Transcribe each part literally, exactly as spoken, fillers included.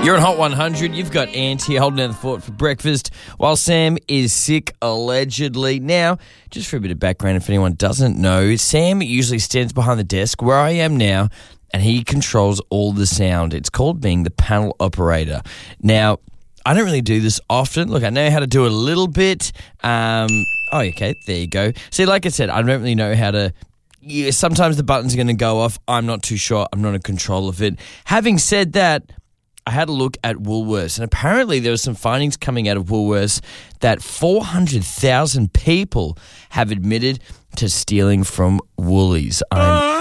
You're on Hot one hundred. You've got Auntie holding down the fort for breakfast while Sam is sick, allegedly. Now, just for a bit of background, if anyone doesn't know, Sam usually stands behind the desk where I am now, and he controls all the sound. It's called being the panel operator. Now, I don't really do this often. Look, I know how to do a little bit. Um, oh, okay, there you go. See, like I said, I don't really know how to... Yeah, sometimes the buttons are going to go off. I'm not too sure. I'm not in control of it. Having said that, I had a look at Woolworths, and apparently there were some findings coming out of Woolworths that four hundred thousand people have admitted to stealing from Woolies. I'm...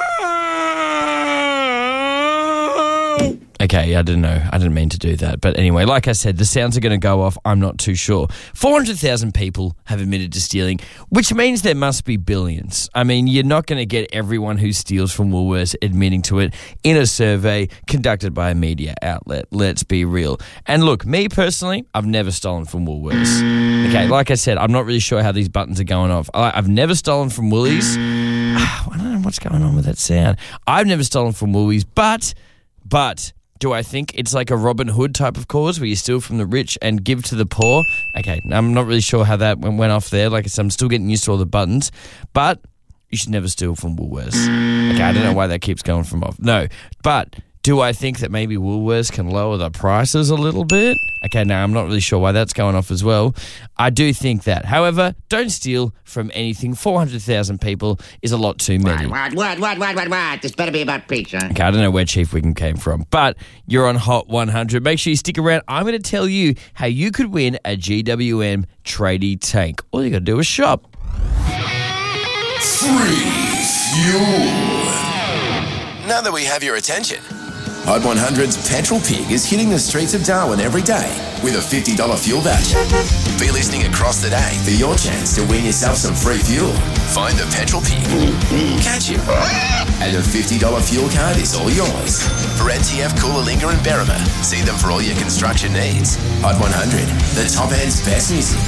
Okay, I didn't know. I didn't mean to do that. But anyway, like I said, the sounds are going to go off. I'm not too sure. four hundred thousand people have admitted to stealing, which means there must be billions. I mean, you're not going to get everyone who steals from Woolworths admitting to it in a survey conducted by a media outlet. Let's be real. And look, me personally, I've never stolen from Woolworths. Okay, like I said, I'm not really sure how these buttons are going off. I've never stolen from Woolies. I don't know what's going on with that sound. I've never stolen from Woolies, but, but... do I think it's like a Robin Hood type of cause where you steal from the rich and give to the poor? Okay, I'm not really sure how that went off there. Like I said, I'm still getting used to all the buttons. But you should never steal from Woolworths. Okay, I don't know why that keeps going from off. No, but do I think that maybe Woolworths can lower the prices a little bit? Okay, no, I'm not really sure why that's going off as well. I do think that. However, don't steal from anything. four hundred thousand people is a lot too many. What, what, what, what, what, what? This better be about pizza. Okay, I don't know where Chief Wiggum came from, but you're on Hot one hundred. Make sure you stick around. I'm going to tell you how you could win a G W M tradie tank. All you got to do is shop. Free fuel. Now that we have your attention, Hot one hundred's Petrol Pig is hitting the streets of Darwin every day with a fifty dollars fuel voucher. Be listening across the day for your chance to win yourself some free fuel. Find the Petrol Pig, catch him, and a fifty dollars fuel card is all yours. For N T F, Coolangatta and Berrima, see them for all your construction needs. Hot one hundred, the top end's best music.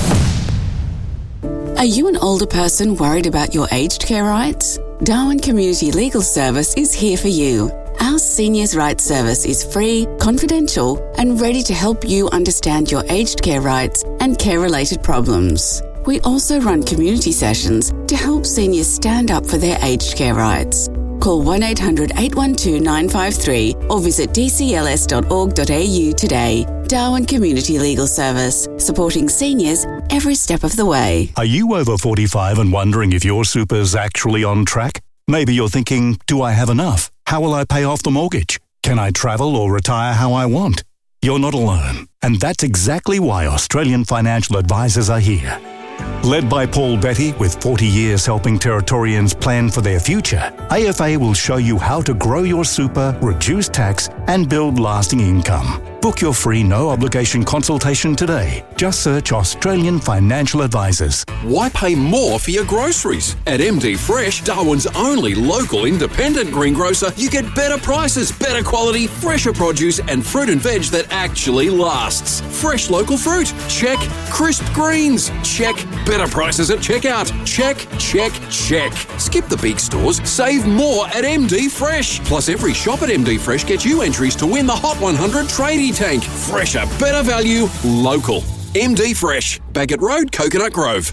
Are you an older person worried about your aged care rights? Darwin Community Legal Service is here for you. Our Seniors' Rights Service is free, confidential, and ready to help you understand your aged care rights and care-related problems. We also run community sessions to help seniors stand up for their aged care rights. Call one eight hundred eight one two nine five three or visit d c l s dot org dot a u today. Darwin Community Legal Service, supporting seniors every step of the way. Are you over forty-five and wondering if your super's actually on track? Maybe you're thinking, do I have enough? How will I pay off the mortgage? Can I travel or retire how I want? You're not alone. And that's exactly why Australian financial advisors are here. Led by Paul Betty, with forty years helping Territorians plan for their future, A F A will show you how to grow your super, reduce tax, and build lasting income. Book your free no-obligation consultation today. Just search Australian Financial Advisors. Why pay more for your groceries? At M D Fresh, Darwin's only local independent greengrocer, you get better prices, better quality, fresher produce, and fruit and veg that actually lasts. Fresh local fruit? Check. Crisp greens? Check. Better prices at checkout? Check, check, check. Skip the big stores. Save more at M D Fresh. Plus, every shop at M D Fresh gets you entries to win the Hot one hundred Tradie Tank. Fresher, better value, local. M D Fresh, Baggett Road, Coconut Grove.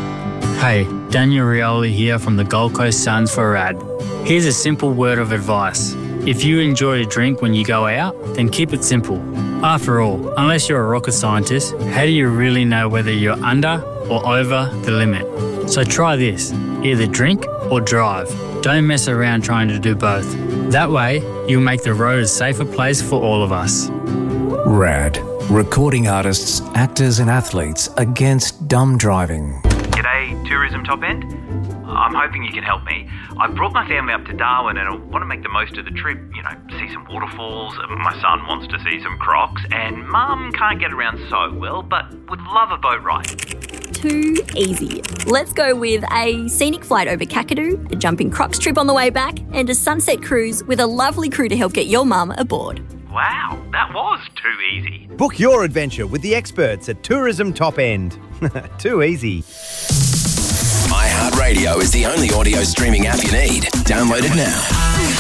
Hey, Daniel Rioli here from the Gold Coast Suns for Rad. Here's a simple word of advice. If you enjoy a drink when you go out, then keep it simple. After all, unless you're a rocket scientist, how do you really know whether you're under or over the limit? So try this. Either drink or drive. Don't mess around trying to do both. That way, you'll make the road a safer place for all of us. RAD. Recording artists, actors and athletes against dumb driving. G'day, Tourism Top End. I'm hoping you can help me. I've brought my family up to Darwin and I want to make the most of the trip. You know, see some waterfalls. My son wants to see some crocs. And Mum can't get around so well, but would love a boat ride. Too easy. Let's go with a scenic flight over Kakadu, a jumping crocs trip on the way back, and a sunset cruise with a lovely crew to help get your mum aboard. Wow, that was too easy. Book your adventure with the experts at Tourism Top End. Too easy. iHeartRadio is the only audio streaming app you need. Download it now.